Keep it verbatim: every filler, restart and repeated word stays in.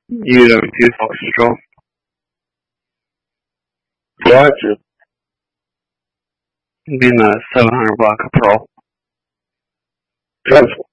U W two Fox Control. Gotcha. Being a seven hundred block of Pearl. Transport.